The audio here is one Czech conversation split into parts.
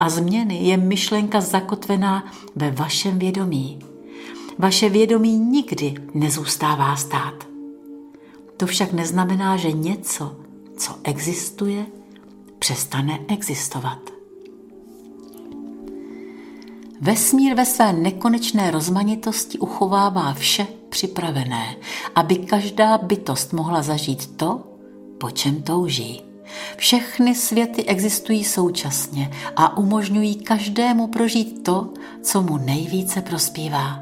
a změny je myšlenka zakotvená ve vašem vědomí. Vaše vědomí nikdy nezůstává stát. To však neznamená, že něco, co existuje, přestane existovat. Vesmír ve své nekonečné rozmanitosti uchovává vše připravené, aby každá bytost mohla zažít to, po čem touží. Všechny světy existují současně a umožňují každému prožít to, co mu nejvíce prospívá.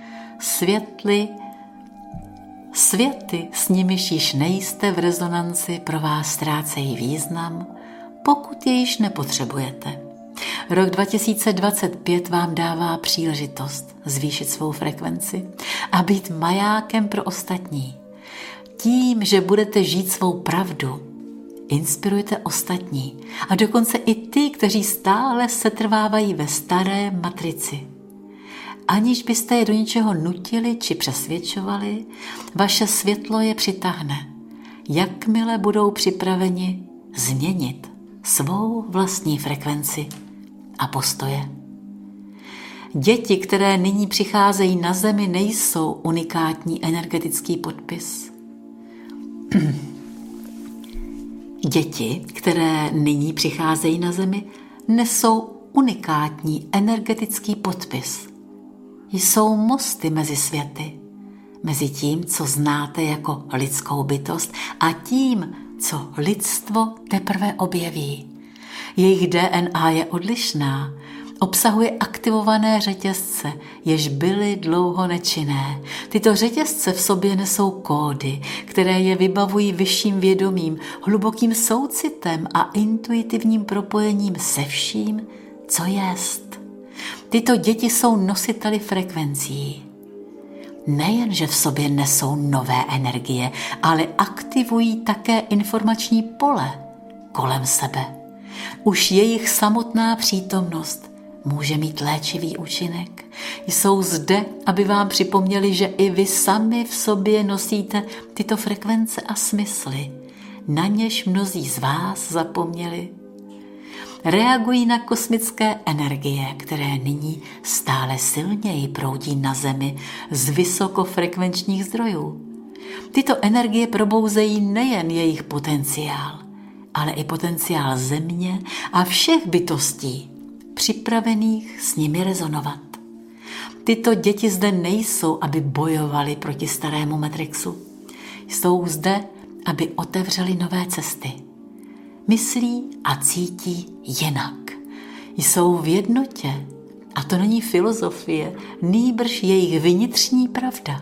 Světy, s nimiž již nejste v rezonanci, pro vás ztrácejí význam, pokud je již nepotřebujete. Rok 2025 vám dává příležitost zvýšit svou frekvenci a být majákem pro ostatní. Tím, že budete žít svou pravdu, inspirujete ostatní a dokonce i ty, kteří stále setrvávají ve staré matrici. Aniž byste je do ničeho nutili či přesvědčovali, vaše světlo je přitáhne, jakmile budou připraveni změnit svou vlastní frekvenci a postoje. Děti, které nyní přicházejí na Zemi, nejsou unikátní energetický podpis. Děti, které nyní přicházejí na Zemi, nesou unikátní energetický podpis. Jsou mosty mezi světy, mezi tím, co znáte jako lidskou bytost a tím, co lidstvo teprve objeví. Jejich DNA je odlišná, obsahuje aktivované řetězce, jež byly dlouho nečinné. Tyto řetězce v sobě nesou kódy, které je vybavují vyšším vědomím, hlubokým soucitem a intuitivním propojením se vším, co jest. Tyto děti jsou nositeli frekvencí. Nejen, že v sobě nesou nové energie, ale aktivují také informační pole kolem sebe. Už jejich samotná přítomnost může mít léčivý účinek. Jsou zde, aby vám připomněli, že i vy sami v sobě nosíte tyto frekvence a smysly, na něž mnozí z vás zapomněli. Reagují na kosmické energie, které nyní stále silněji proudí na Zemi z vysokofrekvenčních zdrojů. Tyto energie probouzejí nejen jejich potenciál, ale i potenciál Země a všech bytostí, připravených s nimi rezonovat. Tyto děti zde nejsou, aby bojovali proti starému Matrixu. Jsou zde, aby otevřeli nové cesty. Myslí a cítí jinak. Jsou v jednotě a to není filozofie, nýbrž jejich vnitřní pravda.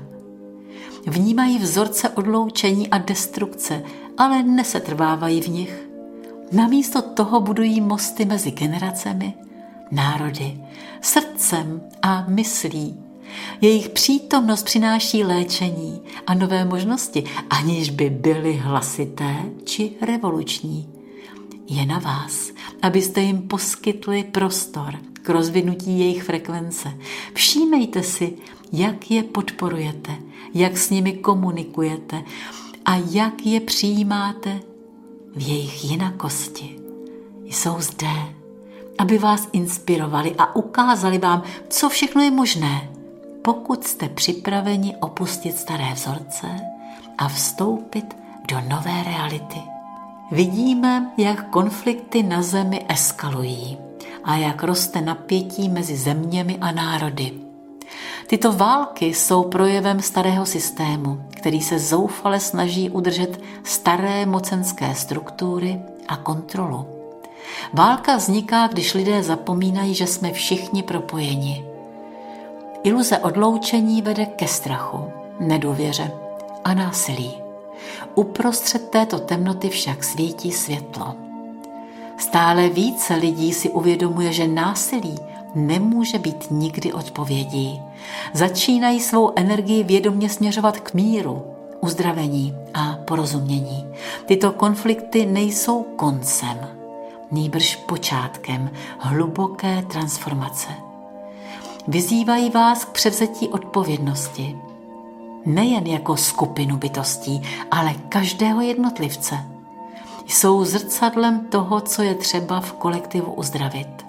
Vnímají vzorce odloučení a destrukce, ale nesetrvávají v nich. Namísto toho budují mosty mezi generacemi, národy, srdcem a myslí. Jejich přítomnost přináší léčení a nové možnosti, aniž by byly hlasité či revoluční. Je na vás, abyste jim poskytli prostor k rozvinutí jejich frekvence. Všímejte si, jak je podporujete, jak s nimi komunikujete a jak je přijímáte v jejich jinakosti. Jsou zde, aby vás inspirovali a ukázali vám, co všechno je možné, pokud jste připraveni opustit staré vzorce a vstoupit do nové reality. Vidíme, jak konflikty na Zemi eskalují a jak roste napětí mezi zeměmi a národy. Tyto války jsou projevem starého systému, který se zoufale snaží udržet staré mocenské struktury a kontrolu. Válka vzniká, když lidé zapomínají, že jsme všichni propojeni. Iluze odloučení vede ke strachu, nedůvěře a násilí. Uprostřed této temnoty však svítí světlo. Stále více lidí si uvědomuje, že násilí nemůže být nikdy odpovědí. Začínají svou energii vědomě směřovat k míru, uzdravení a porozumění. Tyto konflikty nejsou koncem, nýbrž počátkem hluboké transformace. Vyzývají vás k převzetí odpovědnosti. Nejen jako skupinu bytostí, ale každého jednotlivce. Jsou zrcadlem toho, co je třeba v kolektivu uzdravit.